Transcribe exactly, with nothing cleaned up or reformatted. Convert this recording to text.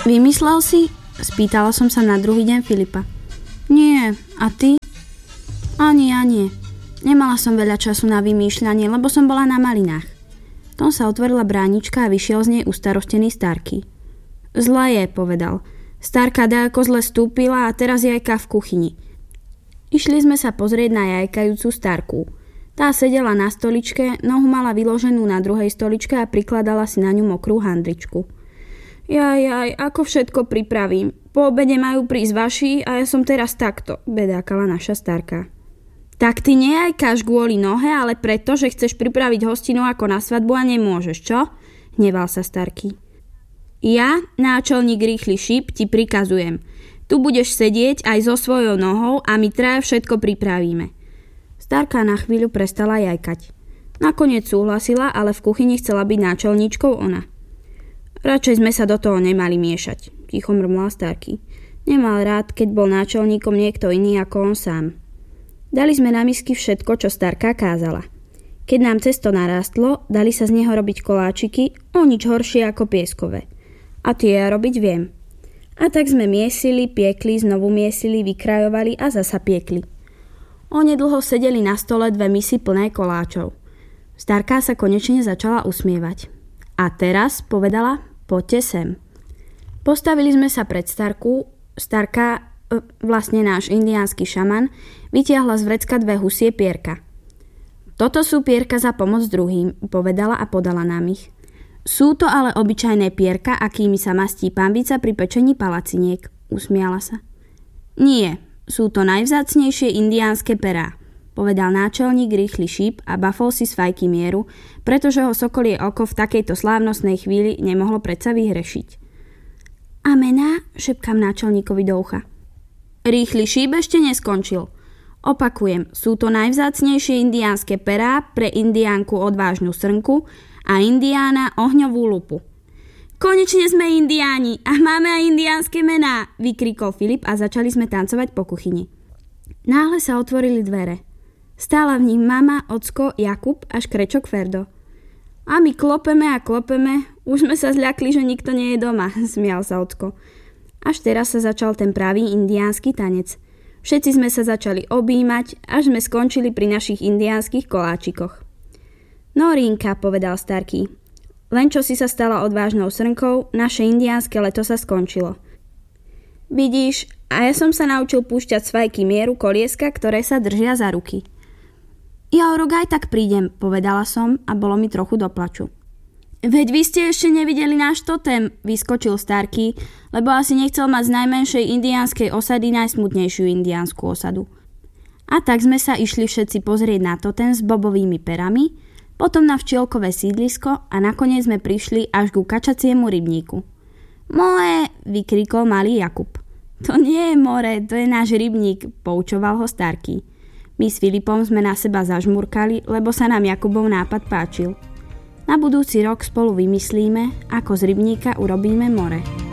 Vymyslel si? Spýtala som sa na druhý deň Filipa. Nie, a ty? Ani ja nie. Nemala som veľa času na vymýšľanie, lebo som bola na malinách. Tom sa otvorila bránička a vyšiel z nej ustarostený Starký. Zle je, povedal. Starka dajako zle stúpila a teraz jajka v kuchyni. Išli sme sa pozrieť na jajkajúcu Starku. Tá sedela na stoličke, nohu mala vyloženú na druhej stoličke a prikladala si na ňu mokrú handričku. Jaj, jaj, ako všetko pripravím. Po obede majú prísť vaši a ja som teraz takto, bedákala naša Starka. Tak ty nejajkáš kvôli nohe, ale preto, že chceš pripraviť hostinu ako na svadbu a nemôžeš, čo? Hneval sa Starký. Ja, náčelník Rýchly šíp, ti prikazujem. Tu budeš sedieť aj so svojou nohou a my traja všetko pripravíme. Starka na chvíľu prestala jajkať. Nakoniec súhlasila, ale v kuchyni chcela byť náčelníčkou ona. Radšej sme sa do toho nemali miešať, ticho mrmlal Starký. Nemal rád, keď bol náčelníkom niekto iný ako on sám. Dali sme na misky všetko, čo Starka kázala. Keď nám cesto narástlo, dali sa z neho robiť koláčiky, o nič horšie ako pieskové. A tie ja robiť viem. A tak sme miesili, piekli, znovu miesili, vykrajovali a zasa piekli. Onedlho sedeli na stole dve misy plné koláčov. Starka sa konečne začala usmievať. A teraz, povedala, poďte sem. Postavili sme sa pred Starku. Starka, e, vlastne náš indiánsky šaman, vytiahla z vrecka dve husie pierka. Toto sú pierka za pomoc druhým, povedala a podala nám ich. Sú to ale obyčajné pierka, akými sa mastí pambica pri pečení palaciniek, usmiala sa. Nie, sú to najvzácnejšie indiánske perá, povedal náčelník Rýchly šíp a bafol si z fajky mieru, pretože ho sokolie oko v takejto slávnostnej chvíli nemohlo predsa vyhrešiť. A mená? Šepkám náčelníkovi do ucha. Rýchly šíp ešte neskončil. Opakujem, sú to najvzácnejšie indiánske perá pre indiánku odvážnu srnku a indiána ohňovú lupu. Konečne sme indiáni a máme aj indiánske mená, vykrikol Filip a začali sme tancovať po kuchyni. Náhle sa otvorili dvere. Stála v nich mama, ocko, Jakub a škrečok Ferdo. A my klopeme a klopeme, už sme sa zľakli, že nikto nie je doma, smial sa ocko. Až teraz sa začal ten pravý indiánsky tanec. Všetci sme sa začali objímať, až sme skončili pri našich indiánskych koláčikoch. No Rínka, povedal Starký. Len čo si sa stala odvážnou srnkou, naše indiánske leto sa skončilo. Vidíš, a ja som sa naučil púšťať z fajky mieru kolieska, ktoré sa držia za ruky. Ja o rok aj tak prídem, povedala som a bolo mi trochu do plaču. Veď vy ste ešte nevideli náš totem, vyskočil Starký, lebo asi nechcel mať z najmenšej indiánskej osady najsmutnejšiu indiánsku osadu. A tak sme sa išli všetci pozrieť na totem s bobovými perami, potom na včielkové sídlisko a nakoniec sme prišli až ku kačaciemu rybníku. Moje, vykrikol malý Jakub. To nie je more, to je náš rybník, poučoval ho Starký. My s Filipom sme na seba zažmurkali, lebo sa nám Jakubov nápad páčil. Na budúci rok spolu vymyslíme, ako z rybníka urobíme more.